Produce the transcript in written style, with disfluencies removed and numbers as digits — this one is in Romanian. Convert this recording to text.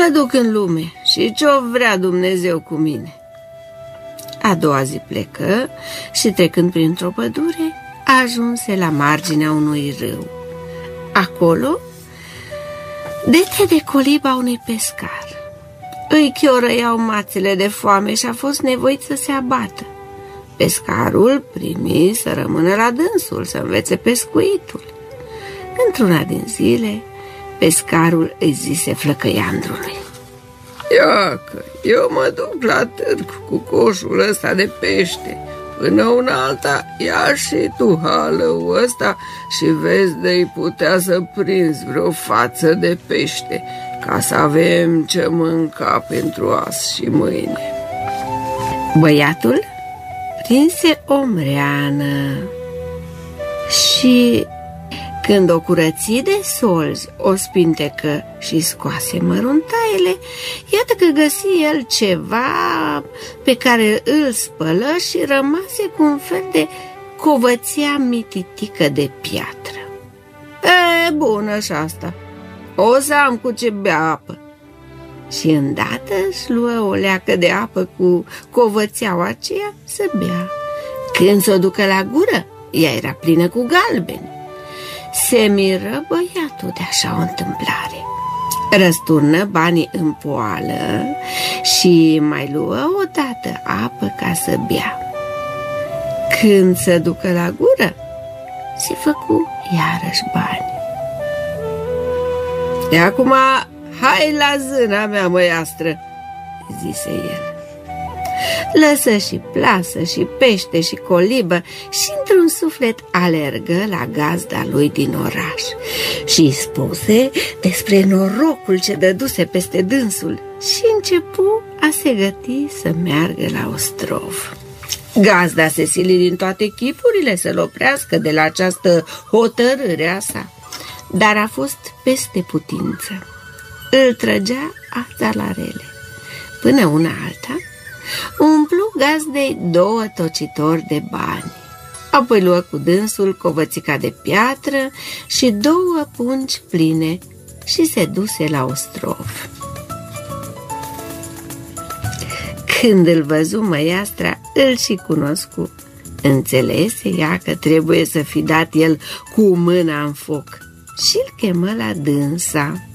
Mă duc în lume și ce-o vrea Dumnezeu cu mine. A doua zi plecă și, trecând printr-o pădure, ajunse la marginea unui râu. Acolo, dete de coliba unui pescar. Îi chiorăiau mațele de foame și a fost nevoit să se abată. Pescarul primi să rămână la dânsul, să învețe pescuitul. Într-una din zile, pescarul îi zise flăcăiandrului: Iacă, eu mă duc la târg cu coșul ăsta de pește. Până una alta, ia și tu halăul ăsta și vezi de-i putea să prinzi vreo față de pește, ca să avem ce mânca pentru azi și mâine. Băiatul prinse o mreană și, când o curăți de solzi, o spintecă și scoase măruntaiele, iată că găsi el ceva pe care îl spălă și rămase cu un fel de covățea mititică de piatră. Bună și asta, o să am cu ce bea apă. Și îndată își luă o leacă de apă cu covățeaua aceea să bea. Când s-o ducă la gură, ea era plină cu galbeni. Se miră băiatul de așa o întâmplare. Răsturnă banii în poală și mai luă odată apă ca să bea. Când se ducă la gură, se făcu iarăși bani. De acum, hai la zâna mea, măiastră, zise el. Lăsă și plasă și pește și colibă și într-un suflet alergă la gazda lui din oraș și îi spuse despre norocul ce dăduse peste dânsul și începu a se găti să meargă la ostrov. Gazda se sili din toate chipurile să-l oprească de la această hotărâre a sa, dar a fost peste putință. Îl trăgea ațalarele. Până una alta umplu gazdei 2 tocitori de bani. Apoi luă cu dânsul covățica de piatră și 2 pungi pline și se duse la ostrov. Când îl văzu măiastra, îl și cunoscu. Înțelese ea că trebuie să fi dat el cu mâna în foc și îl chemă la dânsa.